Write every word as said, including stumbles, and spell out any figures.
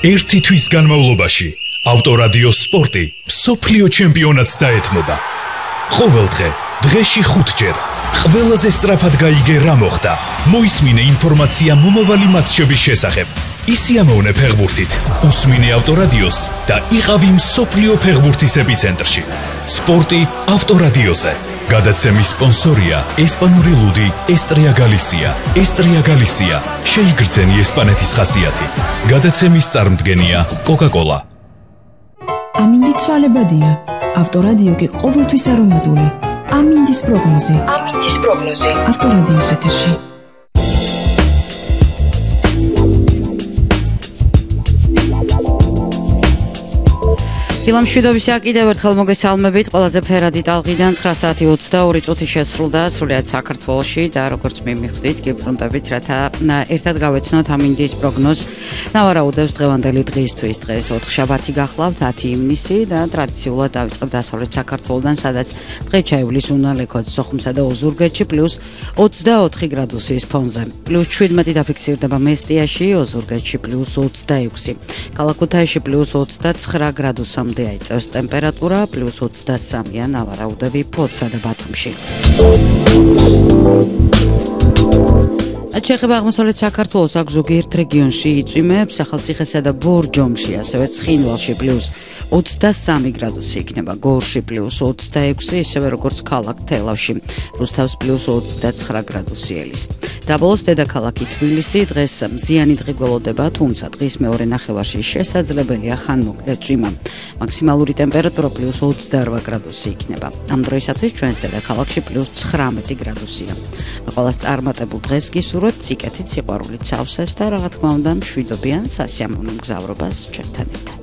ერთი თვის განმავლობაში ავტორადიო სპორტი მსოფლიო ჩემპიონატს დაეთმობა. ყოველდღე, დღეში ხუთჯერ, ყველაზე სწრაფად გაიგე რა მოხდა. მოისმინე ინფორმაცია მომავალი მატჩების შესახებ. ისიამოვნე ფეხბურთით, უსმინე ავტორადიოს და იყავი მსოფლიო ფეხბურთის ეპიცენტრში. სპორტი ავტორადიოზე. გადაცემის სპონსორია ესპანური ლუდი ესტრია გალისია. ესტრია გალისია. შეიგრძენი ესპანეთის ხასიათი. გადაცემის წარმდგენია კოკა-კოლა. ამინდის ცვალებადია. ავტორადიო კი ყოველთვის არომატული. ამინდის პროგნოზი. ამინდის პროგნოზი. ავტორადიოს ეთერში. ფილმშვიდობის კიდევ ერთხელ მოგესალმებით. ყველაზე ფერადი ტალღიდან ცხრა საათი ოცდაორი წუთი შესრულდა სრულიად საქართველოში და როგორც მიმიხვდით, გიბრუნდებით, რათა ერთად გავეცნოთ ამინდის პროგნოზს. ნავარაუდევს დღევანდელი დღისთვის. დღეს ოთხშაბათი გახლავთ, ათი ივნისი და ტრადიციულად დავიწყებ დასავლეთ საქართველოდან, სადაც დღე ჩაივლის უნალექოც სოხუმსა და ოზურგეთში პლუს ოცდაოთხი გრადუსის ფონზე. პლუს შვიდმეტი დაფიქსირდება მესტიაში, ოზურგეთში პლუს ოცდაექვსი. ქალაქ ქუთაისში პლუს ოცდაცხრა გრადუსამდე აიწევს ტემპერატურა, პლუს ოცდასამია ნავარაუდები ფოთსა და ბათუმში. ჩეხება აღმოსავლეთ საქართველოს აქ ზოგიერთ რეგიონში იწვიმებს, ახალციხესა და ბორჯომში, ასევე ცხინვალში პლუს ოცდასამი გრადუსი იქნება, გორში პლუს ოცდაექვსი, ისევე როგორც ქალაქ თელავში, რუსთავს პლუს ოცდაცხრა გრადუსი ელის. დაბოლოს დედაქალაქი თბილისი, დღეს მზიანი დღე გველოდება, თუმცა დღის მეორე ნახევარში შესაძლებელია ხანმოკლე წვიმა. მაქსიმალური ტემპერატურა პლუს ოცდაორ გრადუსი იქნება. ამ დროისათვის ჩვენს დედაქალაქში პლუს ცხრამეტი გრადუსია. ყველას წარმატებულ დღეს გისურვებთ. ციკეთით, სიყვარულით, სავსეს და რა თქმა უნდა მშვიდობიან სასიამოვნო მგზავრობას ჩვენთან ერთად.